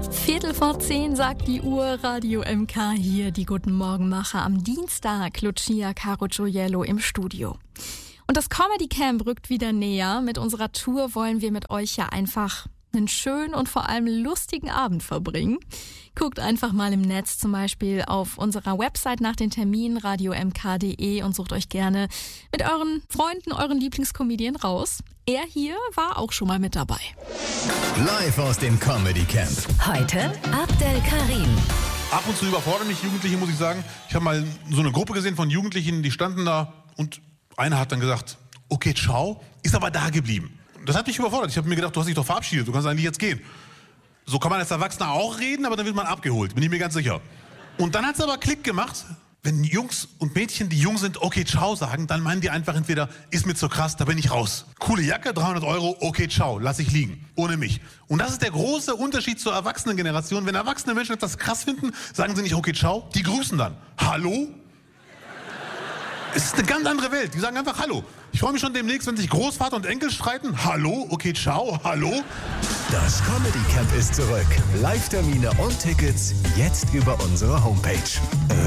10:15 sagt die Uhr, Radio MK hier, die Guten Morgenmacher am Dienstag, Lucia Carocciuello im Studio. Und das Comedy Camp rückt wieder näher. Mit unserer Tour wollen wir mit euch ja einfach einen schönen und vor allem lustigen Abend verbringen. Guckt einfach mal im Netz, zum Beispiel auf unserer Website nach den Terminen radiomk.de und sucht euch gerne mit euren Freunden, euren Lieblingscomedien raus. Er hier war auch schon mal mit dabei. Live aus dem Comedy Camp. Heute Abdel Karim. Ab und zu überfordern mich Jugendliche, muss ich sagen. Ich habe mal so eine Gruppe gesehen von Jugendlichen, die standen da und einer hat dann gesagt, okay, ciao, ist aber da geblieben. Das hat mich überfordert. Ich habe mir gedacht, du hast dich doch verabschiedet, du kannst eigentlich jetzt gehen. So kann man als Erwachsener auch reden, aber dann wird man abgeholt, bin ich mir ganz sicher. Und dann hat es aber Klick gemacht. Wenn Jungs und Mädchen, die jung sind, okay, ciao sagen, dann meinen die einfach entweder, ist mir zu krass, da bin ich raus. Coole Jacke, 300 €, okay, ciao, lass ich liegen, ohne mich. Und das ist der große Unterschied zur Erwachsenengeneration. Wenn erwachsene Menschen etwas krass finden, sagen sie nicht, okay, ciao, die grüßen dann. Hallo? Es ist eine ganz andere Welt. Die sagen einfach Hallo. Ich freue mich schon demnächst, wenn sich Großvater und Enkel streiten. Hallo, okay, ciao, hallo. Das Comedy Camp ist zurück. Live-Termine und Tickets jetzt über unsere Homepage.